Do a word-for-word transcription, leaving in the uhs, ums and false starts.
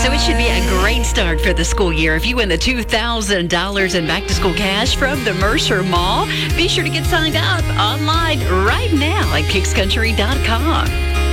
So it should be a great start for the school year. If you win the two thousand dollars in back-to-school cash from the Mercer Mall, be sure to get signed up online right now at kicks country dot com.